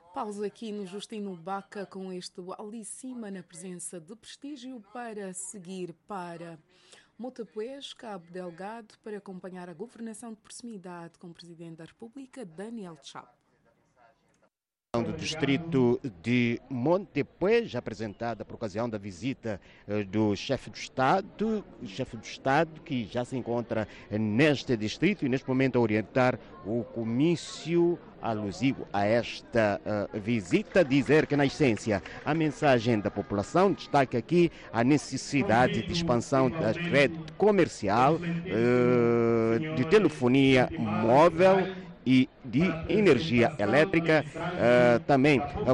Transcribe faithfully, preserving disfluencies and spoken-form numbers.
Pausa aqui no Justino Baca com este ali cima na presença de prestígio para seguir para Motapuês, Cabo Delgado, para acompanhar a governação de proximidade com o Presidente da República, Daniel Chapo. Do distrito de Montepuez, apresentada por ocasião da visita do chefe do Estado, o chefe do Estado que já se encontra neste distrito e neste momento a orientar o comício alusivo a esta uh, visita, dizer que na essência a mensagem da população destaca aqui a necessidade de expansão da rede comercial, uh, de telefonia móvel e de energia elétrica, uh, também uh,